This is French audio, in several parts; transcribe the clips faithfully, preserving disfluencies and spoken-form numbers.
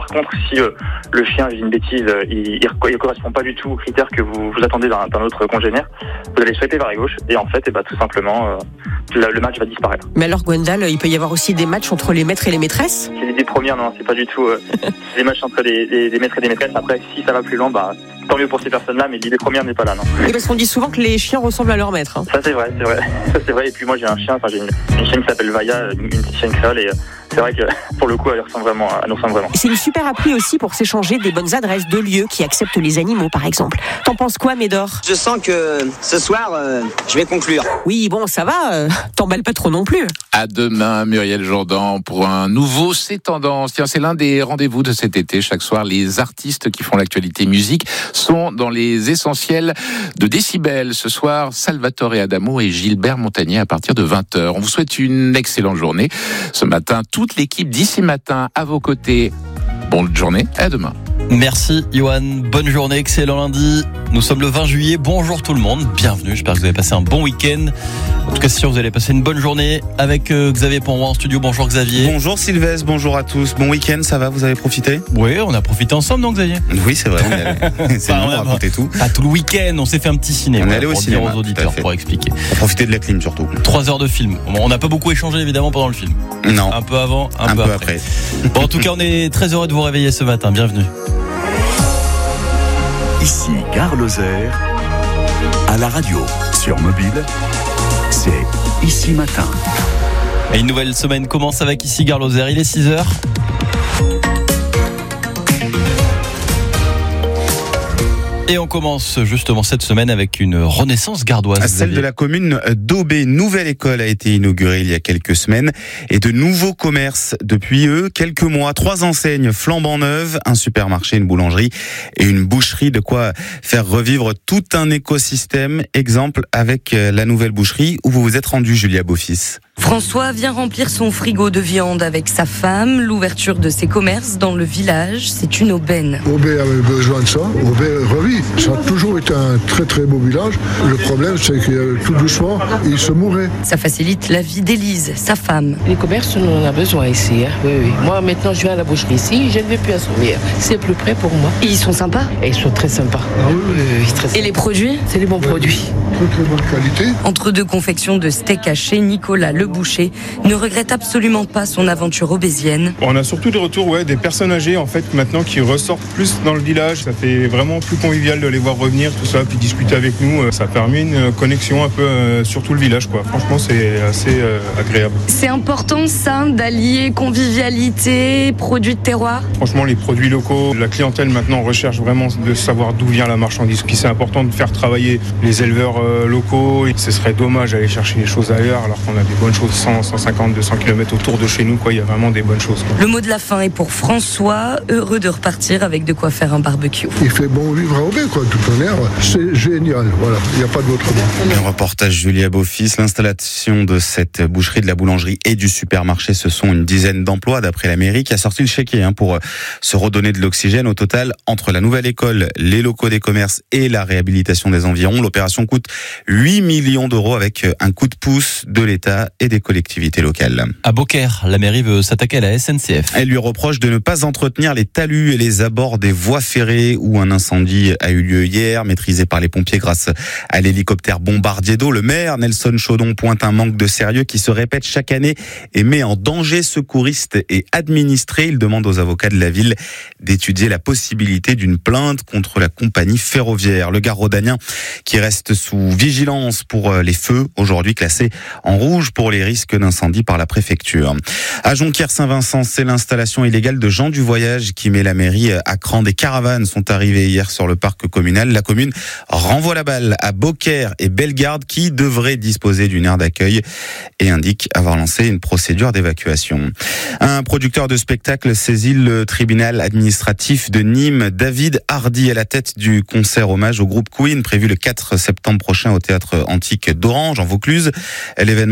contre, si euh, le chien, j'ai une bêtise, euh, il, il correspond pas du tout aux critères que vous, vous attendez d'un, d'un autre congénère, vous allez swiper vers la gauche et en fait, et bah, tout simplement, euh, le, le match va disparaître. Mais alors Gwendal, il peut y avoir aussi des matchs entre les maîtres et les maîtresses ? C'est l'idée première, non, c'est pas du tout euh, des matchs entre les, les, les maîtres et les maîtresses. Après, si ça va plus loin, bah tant mieux pour ces personnes-là, mais l'idée première n'est pas là, non. Et parce qu'on dit souvent que les chiens ressemblent à leur maître. Hein. Ça c'est vrai, c'est vrai. Ça c'est vrai. Et puis moi j'ai un chien, enfin j'ai une, une chienne qui s'appelle Vaya, une, une petite chienne créole, et euh, c'est vrai que pour le coup elle ressemble vraiment, elle nous ressemble vraiment. C'est une super appli aussi pour s'échanger des bonnes adresses de lieux qui acceptent les animaux, par exemple. T'en penses quoi, Médor ? Je sens que ce soir, euh, je vais conclure. Oui, bon, ça va. Euh, t'emballes pas trop non plus. À demain, Muriel Jourdan, pour un nouveau C'est Tendance. Tiens, c'est l'un des rendez-vous de cet été. Chaque soir, les artistes qui font l'actualité musique sont dans les essentiels de Décibel. Ce soir, Salvatore Adamo et Gilbert Montagnier à partir de vingt heures. On vous souhaite une excellente journée. Ce matin, toute l'équipe d'ici matin à vos côtés. Bonne journée, à demain. Merci Johan, bonne journée, excellent lundi. Nous sommes le vingt juillet, bonjour tout le monde, bienvenue, j'espère que vous avez passé un bon week-end. En tout cas, c'est sûr, vous allez passer une bonne journée avec euh, Xavier Ponroy en studio. Bonjour Xavier. Bonjour Sylvestre, bonjour à tous. Bon week-end, ça va, vous avez profité ? Oui, on a profité ensemble, non Xavier ? Oui, c'est vrai, on est allé. C'est Enfin, bon, on a racontez tout. Pas tout le week-end, on s'est fait un petit ciné. On est voilà, allé au pour cinéma, dire aux auditeurs, tout à fait. pour expliquer. On profiter de la clim surtout. Trois heures de film. On n'a pas beaucoup échangé évidemment pendant le film. Non, Un peu avant, un, un peu, peu après. après. Bon, en tout cas, on est très heureux de vous réveiller ce matin. Bienvenue. Ici Gare Lozère, à la radio, sur mobile, c'est Ici Matin. Et une nouvelle semaine commence avec Ici Gare Lozère. Il est six heures. Et on commence justement cette semaine avec une renaissance gardoise. Celle de la commune d'Aubé. Nouvelle école a été inaugurée il y a quelques semaines et de nouveaux commerces depuis eux quelques mois. Trois enseignes flambant neuves, un supermarché, une boulangerie et une boucherie. De quoi faire revivre tout un écosystème. Exemple avec la nouvelle boucherie où vous vous êtes rendu, Julia Beaufils. François vient remplir son frigo de viande avec sa femme. L'ouverture de ses commerces dans le village, c'est une aubaine. Aubé avait besoin de ça. Aubé revit. Ça a toujours été un très très beau village. Le problème, c'est que tout doucement, il se mourait. Ça facilite la vie d'Élise, sa femme. Les commerces, on en a besoin ici. Hein. Oui, oui. Moi, maintenant, je vais à la boucherie ici. Je ne vais plus à Sommières. C'est plus près pour moi. Et ils sont sympas ? Et ils sont très sympas. Ah oui, oui, oui, très sympas. Et les produits ? C'est les bons produits. Très très bonne qualité. Entre deux confections de steak haché, Nicolas le boucher ne regrette absolument pas son aventure aubésienne. On a surtout des retours, ouais, des personnes âgées en fait maintenant qui ressortent plus dans le village. Ça fait vraiment plus convivial de les voir revenir, tout ça, puis discuter avec nous. Ça a permis une connexion un peu euh, sur tout le village, quoi. Franchement, c'est assez euh, agréable. C'est important ça, d'allier convivialité, produits de terroir. Franchement, les produits locaux, la clientèle maintenant recherche vraiment de savoir d'où vient la marchandise. Puis c'est important de faire travailler les éleveurs euh, locaux. Et ce serait dommage d'aller chercher les choses ailleurs alors qu'on a des bonnes choses cent, cent cinquante, deux cents kilomètres autour de chez nous, quoi. Il y a vraiment des bonnes choses, quoi. Le mot de la fin est pour François, heureux de repartir avec de quoi faire un barbecue. Il fait bon vivre à Aubé, quoi. De toute manière, c'est génial. Voilà, il n'y a pas d'autre mot. Le reportage Julia Beaufils. L'installation de cette boucherie, de la boulangerie et du supermarché, ce sont une dizaine d'emplois d'après la mairie qui a sorti le chéquier hein, pour se redonner de l'oxygène. Au total, entre la nouvelle école, les locaux des commerces et la réhabilitation des environs, l'opération coûte huit millions d'euros avec un coup de pouce de l'État et des collectivités locales. À Beaucaire, la mairie veut s'attaquer à la S N C F. Elle lui reproche de ne pas entretenir les talus et les abords des voies ferrées où un incendie a eu lieu hier, maîtrisé par les pompiers grâce à l'hélicoptère bombardier d'eau. Le maire, Nelson Chaudon, pointe un manque de sérieux qui se répète chaque année et met en danger secouristes et administrés. Il demande aux avocats de la ville d'étudier la possibilité d'une plainte contre la compagnie ferroviaire. Le Gard rhodanien qui reste sous vigilance pour les feux, aujourd'hui classé en rouge pour les risques d'incendie par la préfecture. À Jonquière-Saint-Vincent, c'est l'installation illégale de gens du voyage qui met la mairie à cran. Des caravanes sont arrivées hier sur le parc communal. La commune renvoie la balle à Beaucaire et Bellegarde qui devraient disposer d'une aire d'accueil et indique avoir lancé une procédure d'évacuation. Un producteur de spectacle saisit le tribunal administratif de Nîmes. David Hardy à la tête du concert hommage au groupe Queen prévu le quatre septembre prochain au théâtre antique d'Orange en Vaucluse. L'événement a été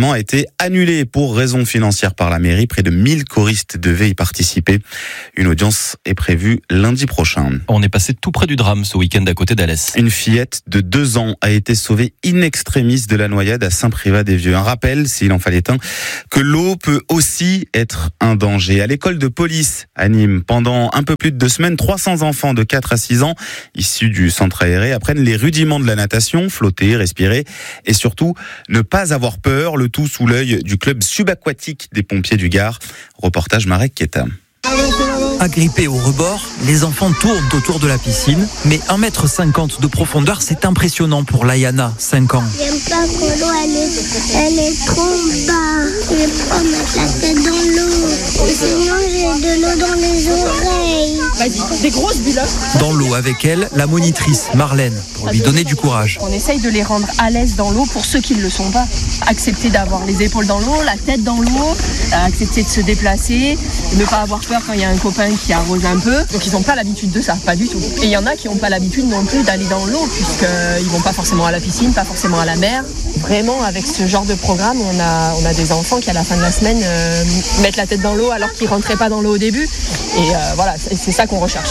annulé pour raisons financières par la mairie. Près de mille choristes devaient y participer. Une audience est prévue lundi prochain. On est passé tout près du drame ce week-end à côté d'Alès. Une fillette de deux ans a été sauvée in extremis de la noyade à Saint-Privat-des-Vieux. Un rappel, s'il en fallait un, que l'eau peut aussi être un danger. À l'école de police à Nîmes, pendant un peu plus de deux semaines, trois cents enfants de quatre à six ans, issus du centre aéré, apprennent les rudiments de la natation, flotter, respirer et surtout ne pas avoir peur, le tout sous l'œil du club subaquatique des pompiers du Gard. Reportage Marek Keta. Agrippés au rebord, les enfants tournent autour de la piscine, mais un mètre cinquante de profondeur, c'est impressionnant pour Layana, cinq ans. J'aime pas que l'eau, elle est, elle est trop bas. Je vais pas mettre la tête dans l'eau. Sinon, j'ai de l'eau dans les oreilles. Vas-y, des grosses bulles. Dans l'eau avec elle, la monitrice Marlène, pour lui donner du courage. On essaye de les rendre à l'aise dans l'eau pour ceux qui ne le sont pas. Accepter d'avoir les épaules dans l'eau, la tête dans l'eau, accepter de se déplacer, ne pas avoir peur quand il y a un copain qui arrose un peu. Donc ils n'ont pas l'habitude de ça, pas du tout. Et il y en a qui n'ont pas l'habitude non plus d'aller dans l'eau, puisqu'ils ne vont pas forcément à la piscine, pas forcément à la mer. Vraiment, avec ce genre de programme, on a, on a des enfants qui, à la fin de la semaine, euh, mettent la tête dans l'eau alors qu'ils ne rentraient pas dans l'eau au début. Et euh, voilà, c'est, c'est ça qu'on recherche.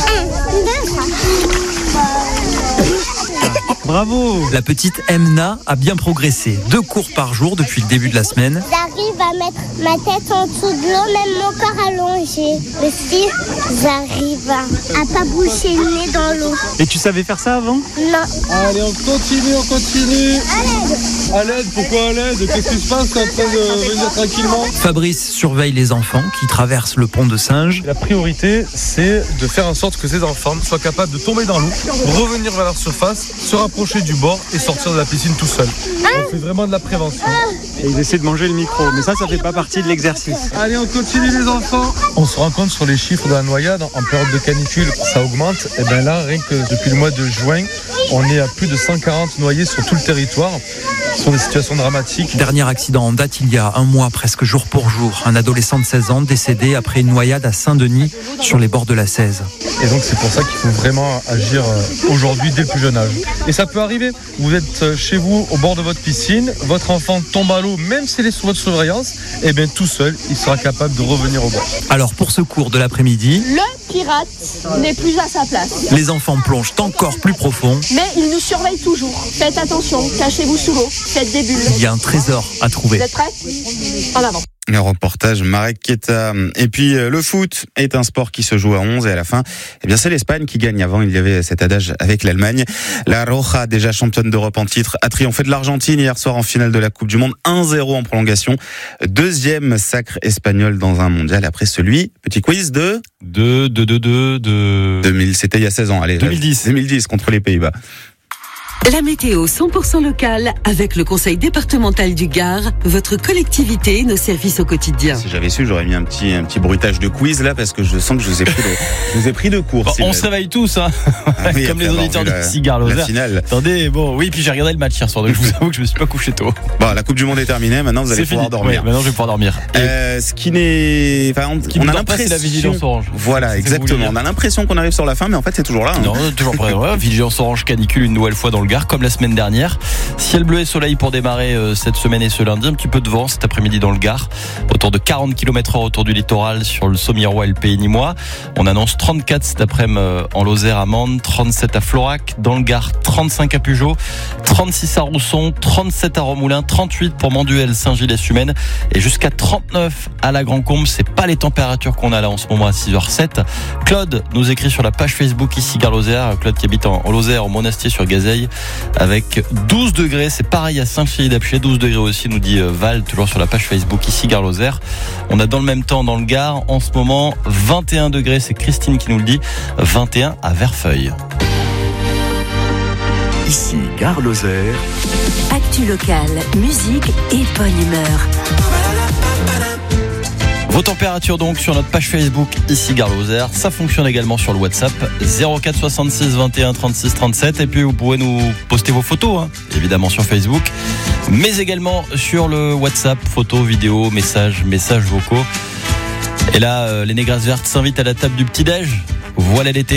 Bravo! La petite Emna a bien progressé. Deux cours par jour depuis le début de la semaine. J'arrive à mettre ma tête en dessous de l'eau, même mon corps allongé. Mais si, j'arrive à, à pas boucher le nez dans l'eau. Et tu savais faire ça avant? Non. Allez, on continue, on continue. À l'aide. À l'aide, pourquoi à l'aide? Qu'est-ce qui se passe? T'es en train de venir tranquillement? Fabrice surveille les enfants qui traversent le pont de Singe. La priorité, c'est de faire en sorte que ces enfants soient capables de tomber dans l'eau, revenir vers la surface, se rapprocher du bord et sortir de la piscine tout seul. On fait vraiment de la prévention. Et ils essaient de manger le micro, mais ça, ça fait pas partie de l'exercice. Allez, on continue les enfants. On se rend compte sur les chiffres de la noyade, en période de canicule, ça augmente. Et bien là, rien que depuis le mois de juin, on est à plus de cent quarante noyés sur tout le territoire. Ce sont des situations dramatiques. Dernier accident en date il y a un mois, presque jour pour jour. Un adolescent de seize ans décédé après une noyade à Saint-Denis, sur les bords de la Cèze. Et donc c'est pour ça qu'il faut vraiment agir aujourd'hui dès le plus jeune âge. Et ça peut arriver. Vous êtes chez vous, au bord de votre piscine, votre enfant tombe à l'eau, même s'il est sous votre surveillance, et bien tout seul, il sera capable de revenir au bord. Alors pour ce cours de l'après-midi, le pirate n'est plus à sa place. Les enfants plongent encore plus profond. Mais il nous surveille toujours. Faites attention, cachez-vous sous l'eau, faites des bulles. Il y a un trésor à trouver. Vous êtes prêts? En avant. Le reportage Marek Keta. Et puis le foot est un sport qui se joue à onze et à la fin, eh bien c'est l'Espagne qui gagne. Avant il y avait cet adage avec l'Allemagne. La Roja, déjà championne d'Europe en titre, a triomphé de l'Argentine hier soir en finale de la Coupe du Monde, un zéro en prolongation. Deuxième sacre espagnol dans un mondial après celui, petit quiz de de de de de, de... deux mille, c'était il y a seize ans, allez. deux mille dix deux mille dix contre les Pays-Bas. La météo cent pour cent locale avec le conseil départemental du Gard, votre collectivité, nos services au quotidien. Si j'avais su, j'aurais mis un petit, un petit bruitage de quiz là parce que je sens que je vous ai pris de, je vous ai pris de court. Bon, on se réveille tous, hein. Ah oui, comme les auditeurs de Cigare Lozère. La finale. Attendez, bon, oui, puis j'ai regardé le match hier soir, donc je vous avoue que je me suis pas couché tôt. Bon, la Coupe du Monde est terminée, maintenant vous allez c'est pouvoir fini. dormir. Oui, maintenant je vais pouvoir dormir. Euh, ce qui n'est, enfin, on, qui on a l'impression, c'est la vigilance orange. Voilà, c'est exactement. On a l'impression qu'on arrive sur la fin, mais en fait c'est toujours là. Hein. Non, toujours prêt. Ouais, vigilance orange canicule une nouvelle fois dans le Gard, comme la semaine dernière. Ciel bleu et soleil pour démarrer euh, cette semaine et ce lundi. Un petit peu de vent cet après-midi dans le Gard. Autour de quarante kilomètres heure autour du littoral sur le Saumirois et le Pays Nîmois. On annonce trente-quatre cet après-midi euh, en Lozère à Mende, trente-sept à Florac. Dans le Gard, trente-cinq à Pugeot, trente-six à Rousson, trente-sept à Romoulin, trente-huit pour Manduel, Saint-Gilles-et-Sumène et jusqu'à trente-neuf à la Grand-Combe. C'est pas les températures qu'on a là en ce moment à six heures sept. Claude nous écrit sur la page Facebook ici Gare Lozère. Claude qui habite en, en Lozère, au Monastier sur Gazeille, avec douze degrés, c'est pareil à Saint-Philippe-d'Apcher, douze degrés aussi, nous dit Val, toujours sur la page Facebook ici Gare Lozère. On a dans le même temps dans le Gard, en ce moment, vingt et un degrés, c'est Christine qui nous le dit, vingt et un à Verfeuille. Ici Gare Lozère. Actu locale, musique et bonne humeur. Vos températures donc sur notre page Facebook ici Gare Lozère. Ça fonctionne également sur le WhatsApp zéro quatre soixante-six vingt et un trente-six trente-sept. Et puis vous pouvez nous poster vos photos, hein, évidemment sur Facebook, mais également sur le WhatsApp, photos, vidéos, messages, messages vocaux. Et là, euh, les Négresses Vertes s'invitent à la table du petit-déj. Voilà l'été.